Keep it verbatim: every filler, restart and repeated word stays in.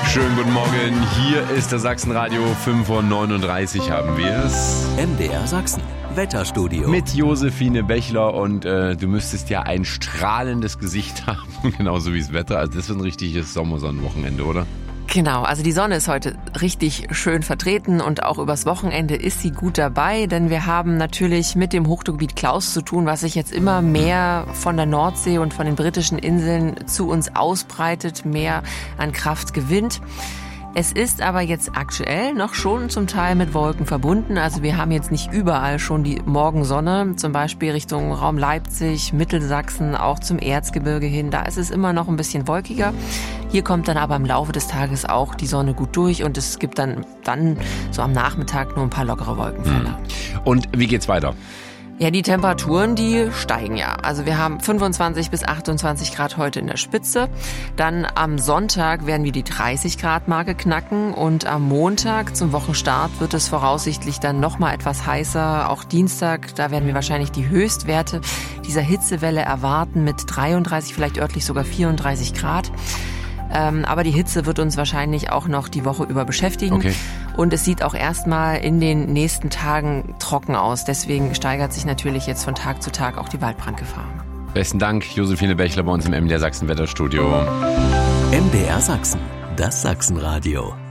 Schönen guten Morgen, hier ist der Sachsenradio, fünf Uhr neununddreißig haben wir es. M D R Sachsen, Wetterstudio. Mit Josephine Bechler und äh, du müsstest ja ein strahlendes Gesicht haben, genauso wie das Wetter. Also das ist ein richtiges Sommersonnenwochenende, oder? Genau, also die Sonne ist heute richtig schön vertreten und auch übers Wochenende ist sie gut dabei, denn wir haben natürlich mit dem Hochdruckgebiet Klaus zu tun, was sich jetzt immer mehr von der Nordsee und von den britischen Inseln zu uns ausbreitet, mehr an Kraft gewinnt. Es ist aber jetzt aktuell noch schon zum Teil mit Wolken verbunden. Also wir haben jetzt nicht überall schon die Morgensonne, zum Beispiel Richtung Raum Leipzig, Mittelsachsen, auch zum Erzgebirge hin. Da ist es immer noch ein bisschen wolkiger. Hier kommt dann aber im Laufe des Tages auch die Sonne gut durch und es gibt dann, dann so am Nachmittag nur ein paar lockere Wolkenfelder. Und wie geht's weiter? Ja, die Temperaturen, die steigen ja. Also wir haben fünfundzwanzig bis achtundzwanzig Grad heute in der Spitze. Dann am Sonntag werden wir die dreißig Grad Marke knacken und am Montag zum Wochenstart wird es voraussichtlich dann noch mal etwas heißer. Auch Dienstag, da werden wir wahrscheinlich die Höchstwerte dieser Hitzewelle erwarten mit dreiunddreißig, vielleicht örtlich sogar vierunddreißig Grad. Ähm, aber die Hitze wird uns wahrscheinlich auch noch die Woche über beschäftigen. Okay. Und es sieht auch erstmal in den nächsten Tagen trocken aus. Deswegen steigert sich natürlich jetzt von Tag zu Tag auch die Waldbrandgefahr. Besten Dank, Josephine Bechler bei uns im M D R Sachsen Wetterstudio. M D R Sachsen, das Sachsenradio.